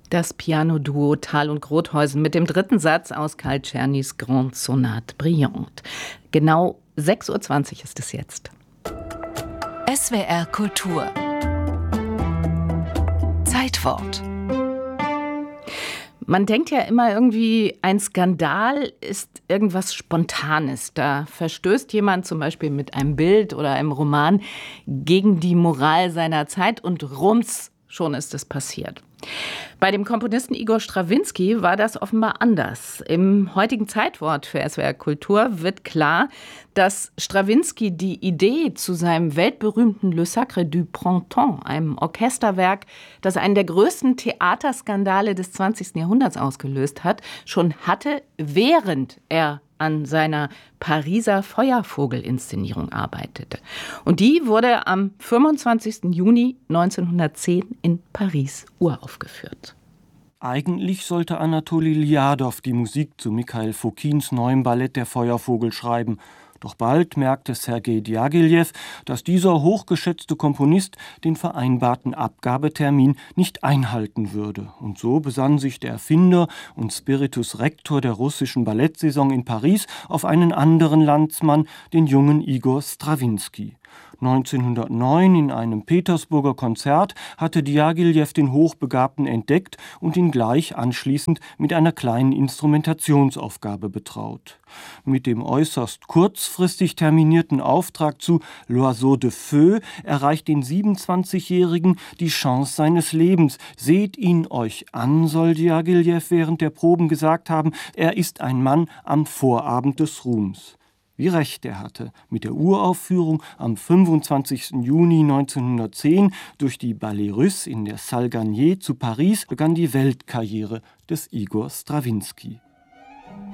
Das Piano-Duo Thal und Grothäusen mit dem dritten Satz aus Carl Czernys Grande Sonate Brillante. Genau 6:20 Uhr ist es jetzt. SWR Kultur. Zeitwort. Man denkt ja immer irgendwie, ein Skandal ist irgendwas Spontanes. Da verstößt jemand zum Beispiel mit einem Bild oder einem Roman gegen die Moral seiner Zeit und rums, schon ist es passiert. Bei dem Komponisten Igor Strawinski war das offenbar anders. Im heutigen Zeitwort für SWR Kultur wird klar, dass Strawinski die Idee zu seinem weltberühmten Le Sacre du Printemps, einem Orchesterwerk, das einen der größten Theaterskandale des 20. Jahrhunderts ausgelöst hat, schon hatte, während er an seiner Pariser Feuervogel-Inszenierung arbeitete. Und die wurde am 25. Juni 1910 in Paris uraufgeführt. Eigentlich sollte Anatoli Ljadow die Musik zu Mikhail Fokins neuem Ballett Der Feuervogel schreiben. Doch bald merkte Sergei Djagilev, dass dieser hochgeschätzte Komponist den vereinbarten Abgabetermin nicht einhalten würde. Und so besann sich der Erfinder und Spiritus Rector der russischen Ballettsaison in Paris auf einen anderen Landsmann, den jungen Igor Strawinski. 1909 in einem Petersburger Konzert hatte Djagilev den Hochbegabten entdeckt und ihn gleich anschließend mit einer kleinen Instrumentationsaufgabe betraut. Mit dem äußerst kurzfristig terminierten Auftrag zu L'Oiseau de Feu erreicht den 27-Jährigen die Chance seines Lebens. Seht ihn euch an, soll Djagilev während der Proben gesagt haben, er ist ein Mann am Vorabend des Ruhms. Wie recht er hatte. Mit der Uraufführung am 25. Juni 1910 durch die Ballet Russe in der Salle Garnier zu Paris begann die Weltkarriere des Igor Strawinski.